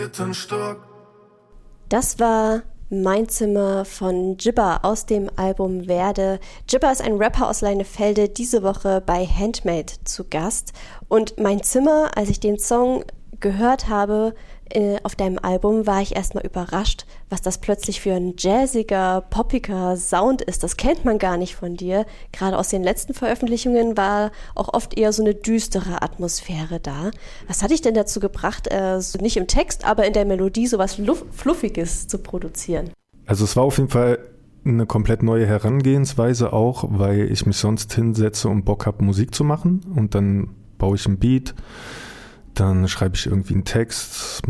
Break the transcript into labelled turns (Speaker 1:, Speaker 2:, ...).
Speaker 1: Das war Mein Zimmer von Jibba aus dem Album Werde. Jibba ist ein Rapper aus Leinefelde, diese Woche bei Handmade zu Gast. Und Mein Zimmer, als ich den Song gehört habe auf deinem Album, war ich erstmal überrascht, was das plötzlich für ein jazziger, poppiger Sound ist. Das kennt man gar nicht von dir. Gerade aus den letzten Veröffentlichungen war auch oft eher so eine düstere Atmosphäre da. Was hat dich denn dazu gebracht, so nicht im Text, aber in der Melodie sowas Fluffiges zu produzieren?
Speaker 2: Also es war auf jeden Fall eine komplett neue Herangehensweise auch, weil ich mich sonst hinsetze und Bock habe, Musik zu machen und dann baue ich ein Beat, dann schreibe ich irgendwie einen Text,